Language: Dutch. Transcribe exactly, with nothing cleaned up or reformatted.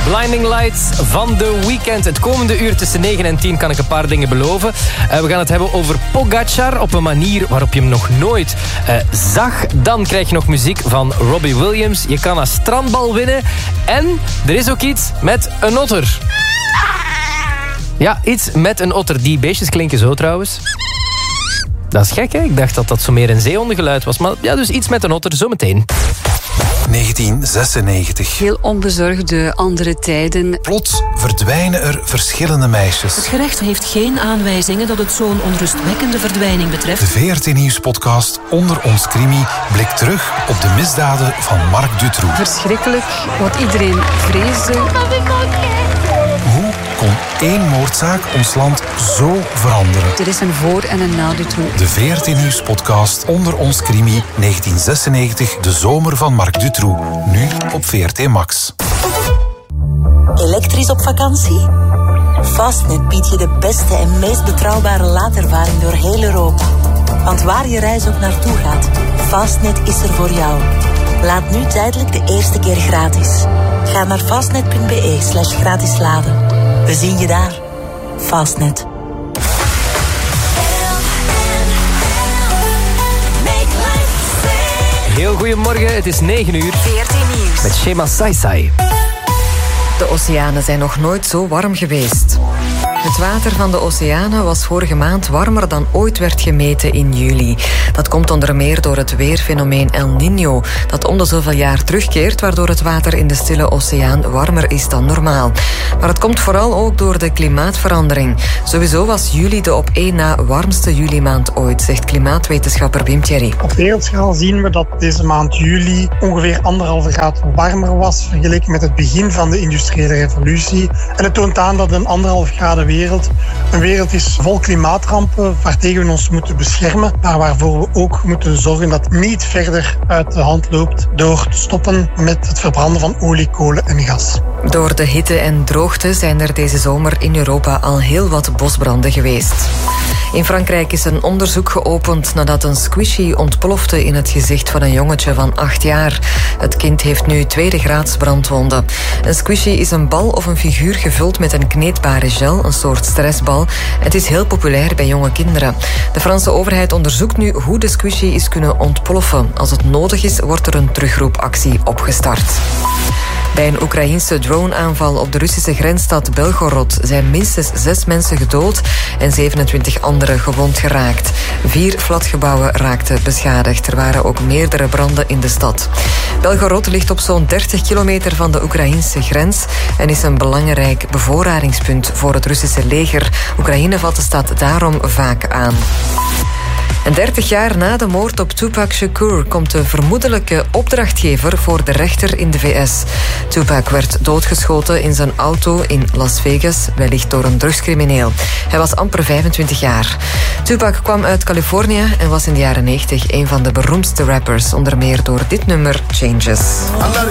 Blinding Lights van The Weeknd. Het komende uur tussen negen en tien kan ik een paar dingen beloven. Uh, we gaan het hebben over Pogacar op een manier waarop je hem nog nooit uh, zag. Dan krijg je nog muziek van Robbie Williams. Je kan een strandbal winnen. En er is ook iets met een otter. Ja, iets met een otter. Die beestjes klinken zo trouwens. Dat is gek, hè? Ik dacht dat dat zo meer een zeehondengeluid was. Maar ja, dus iets met een otter, zometeen. negentien zesennegentig. Heel onbezorgde andere tijden. Plots verdwijnen er verschillende meisjes. Het gerecht heeft geen aanwijzingen dat het zo'n onrustwekkende verdwijning betreft. De V R T Nieuws-podcast Onder ons Crimi blikt terug op de misdaden van Marc Dutroux. Verschrikkelijk, wat iedereen vreesde. Hoe kon één moordzaak ons land zo veranderen? Er is een voor- en een na Dutroux. De V R T Nieuws-podcast Onder ons Crimi negentien zesennegentig, de zomer van Marc Dutroux. Nu op V R T Max. Elektrisch op vakantie? Fastnet biedt je de beste en meest betrouwbare laadervaring door heel Europa. Want waar je reis ook naartoe gaat, Fastnet is er voor jou. Laat nu tijdelijk de eerste keer gratis. Ga naar fastnet punt b e slash gratis laden. We zien je daar. Fastnet. Heel goedemorgen, het is negen uur. V R T Nieuws. Met Shema Saisai. De oceanen zijn nog nooit zo warm geweest. Het water van de oceanen was vorige maand warmer dan ooit werd gemeten in juli. Dat komt onder meer door het weerfenomeen El Niño, dat om de zoveel jaar terugkeert, waardoor het water in de Stille Oceaan warmer is dan normaal. Maar het komt vooral ook door de klimaatverandering. Sowieso was juli de op één na warmste julimaand ooit, zegt klimaatwetenschapper Wim Thierry. Op wereldschaal zien we dat deze maand juli ongeveer anderhalve graad warmer was vergeleken met het begin van de industriële revolutie. En het toont aan dat een anderhalf graden wereld een wereld is vol klimaatrampen waartegen we ons moeten beschermen, maar waarvoor we ook moeten zorgen dat het niet verder uit de hand loopt door te stoppen met het verbranden van olie, kolen en gas. Door de hitte en droogte zijn er deze zomer in Europa al heel wat bosbranden geweest. In Frankrijk is een onderzoek geopend nadat een squishy ontplofte in het gezicht van een jongetje van acht jaar. Het kind heeft nu tweede graads brandwonden. Een squishy is een bal of een figuur gevuld met een kneedbare gel, een soort stressbal. Het is heel populair bij jonge kinderen. De Franse overheid onderzoekt nu hoe de squishy is kunnen ontploffen. Als het nodig is, wordt er een terugroepactie opgestart. Bij een Oekraïense droneaanval op de Russische grensstad Belgorod zijn minstens zes mensen gedood en zevenentwintig anderen gewond geraakt. Vier flatgebouwen raakten beschadigd. Er waren ook meerdere branden in de stad. Belgorod ligt op zo'n dertig kilometer van de Oekraïense grens en is een belangrijk bevoorradingspunt voor het Russische leger. Oekraïne valt de stad daarom vaak aan. En dertig jaar na de moord op Tupac Shakur komt de vermoedelijke opdrachtgever voor de rechter in de V S. Tupac werd doodgeschoten in zijn auto in Las Vegas, wellicht door een drugscrimineel. Hij was amper vijfentwintig jaar. Tupac kwam uit Californië en was in de jaren negentig een van de beroemdste rappers, onder meer door dit nummer Changes.